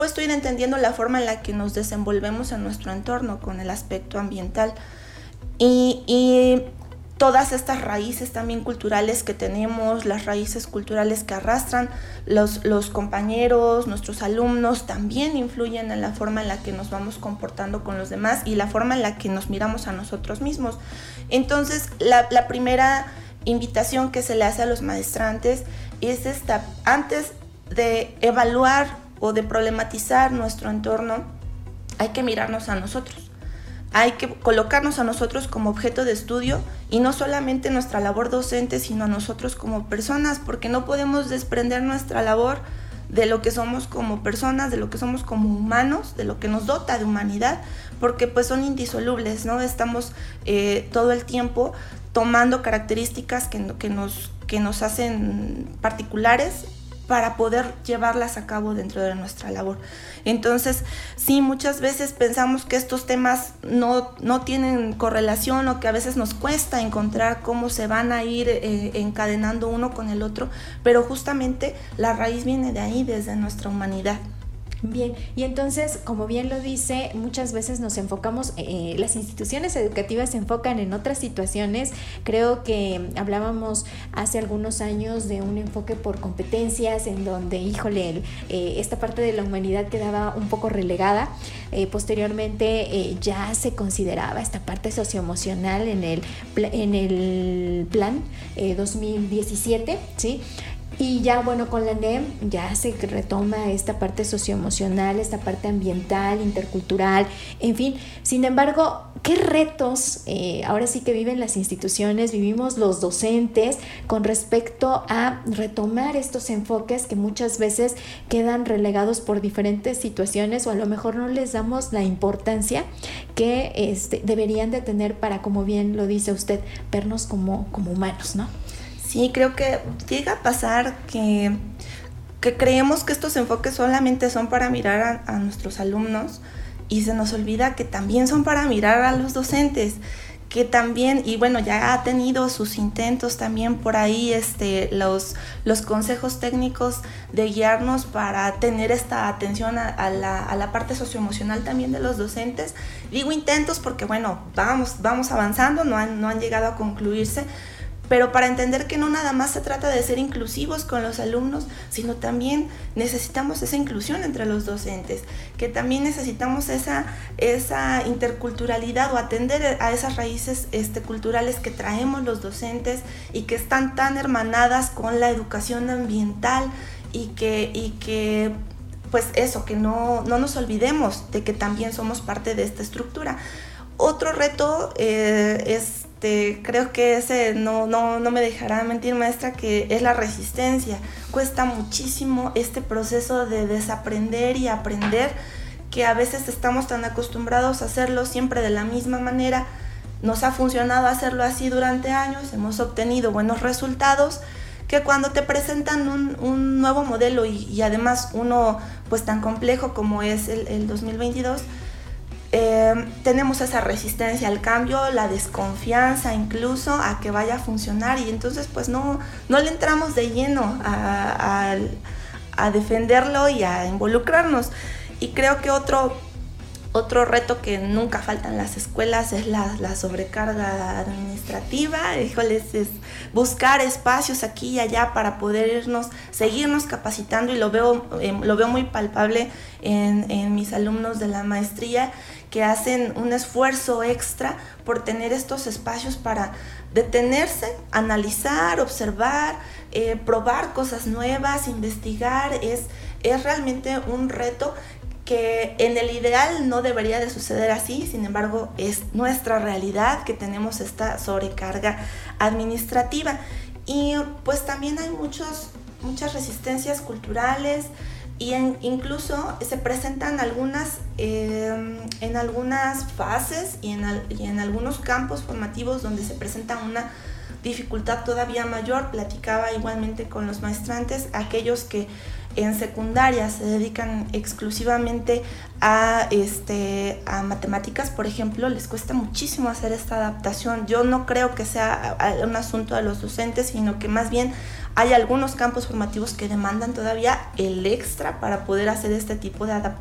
esto ir entendiendo la forma en la que nos desenvolvemos en nuestro entorno con el aspecto ambiental y todas estas raíces también culturales que tenemos, las raíces culturales que arrastran los compañeros, nuestros alumnos, también influyen en la forma en la que nos vamos comportando con los demás y la forma en la que nos miramos a nosotros mismos. Entonces, la primera invitación que se le hace a los maestrantes es esta: antes de evaluar o de problematizar nuestro entorno, hay que mirarnos a nosotros. Hay que colocarnos a nosotros como objeto de estudio y no solamente nuestra labor docente, sino a nosotros como personas, porque no podemos desprender nuestra labor de lo que somos como personas, de lo que somos como humanos, de lo que nos dota de humanidad, porque pues son indisolubles, ¿no? Estamos todo el tiempo tomando características que nos hacen particulares para poder llevarlas a cabo dentro de nuestra labor. Entonces, sí, muchas veces pensamos que estos temas no tienen correlación o que a veces nos cuesta encontrar cómo se van a ir encadenando uno con el otro, pero justamente la raíz viene de ahí, desde nuestra humanidad. Bien, y entonces, como bien lo dice, muchas veces nos enfocamos, las instituciones educativas se enfocan en otras situaciones. Creo que hablábamos hace algunos años de un enfoque por competencias en donde, esta parte de la humanidad quedaba un poco relegada. Posteriormente ya se consideraba esta parte socioemocional en el plan 2017, ¿sí? Y ya, bueno, con la NEM ya se retoma esta parte socioemocional, esta parte ambiental, intercultural, en fin. Sin embargo, ¿qué retos ahora sí que viven las instituciones, vivimos los docentes con respecto a retomar estos enfoques que muchas veces quedan relegados por diferentes situaciones, o a lo mejor no les damos la importancia que deberían de tener para, como bien lo dice usted, vernos como humanos, ¿no? Sí, creo que llega a pasar que creemos que estos enfoques solamente son para mirar a nuestros alumnos y se nos olvida que también son para mirar a los docentes, que también, y bueno, ya ha tenido sus intentos también por ahí los consejos técnicos de guiarnos para tener esta atención a la parte socioemocional también de los docentes. Digo intentos porque bueno, vamos avanzando, no han llegado a concluirse, pero para entender que no nada más se trata de ser inclusivos con los alumnos, sino también necesitamos esa inclusión entre los docentes, que también necesitamos esa interculturalidad o atender a esas raíces culturales que traemos los docentes y que están tan hermanadas con la educación ambiental y que pues eso, que no nos olvidemos de que también somos parte de esta estructura. Otro reto creo que ese no me dejará mentir, maestra, que es la resistencia. Cuesta muchísimo este proceso de desaprender y aprender, que a veces estamos tan acostumbrados a hacerlo siempre de la misma manera. Nos ha funcionado hacerlo así durante años, hemos obtenido buenos resultados, que cuando te presentan un nuevo modelo y además uno pues tan complejo como es el 2022, tenemos esa resistencia al cambio, la desconfianza incluso a que vaya a funcionar, y entonces pues no le entramos de lleno a defenderlo y a involucrarnos. Y creo que otro reto que nunca falta en las escuelas es la sobrecarga administrativa. Híjoles, es buscar espacios aquí y allá para poder seguirnos capacitando, y lo veo muy palpable en mis alumnos de la maestría, que hacen un esfuerzo extra por tener estos espacios para detenerse, analizar, observar, probar cosas nuevas, investigar. Es realmente un reto que en el ideal no debería de suceder así, sin embargo es nuestra realidad, que tenemos esta sobrecarga administrativa. Y pues también hay muchas resistencias culturales, y incluso se presentan en algunas fases y en algunos campos formativos donde se presenta una dificultad todavía mayor. Platicaba igualmente con los maestrantes, aquellos que en secundaria se dedican exclusivamente a matemáticas, por ejemplo, les cuesta muchísimo hacer esta adaptación. Yo no creo que sea un asunto de los docentes, sino que más bien hay algunos campos formativos que demandan todavía el extra para poder hacer este tipo de adaptación